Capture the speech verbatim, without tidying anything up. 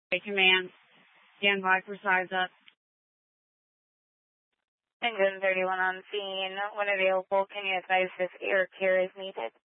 Hey, command. Stand by for size up. Engine thirty-one on scene. When available, can you advise if air care is needed?